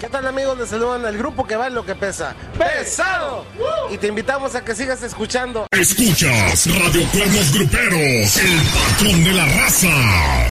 ¿Qué tal, amigos? Les saludan el grupo que vale lo que pesa. ¡Pesado! Y te invitamos a que sigas escuchando. Escuchas Radio Cuernos Gruperos, el patrón de la raza.